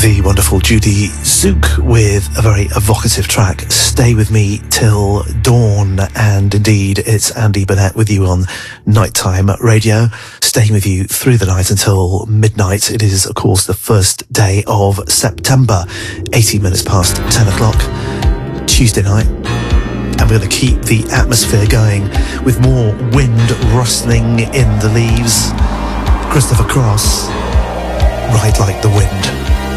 The wonderful Judy Zook with a very evocative track, Stay With Me Till Dawn. And indeed, it's Andy Burnett with you on Nighttime Radio, staying with you through the night until midnight. It is, of course, the first day of September, 18 minutes past 10 o'clock, Tuesday night. And we're going to keep the atmosphere going with more wind rustling in the leaves. Christopher Cross, Ride Like the Wind.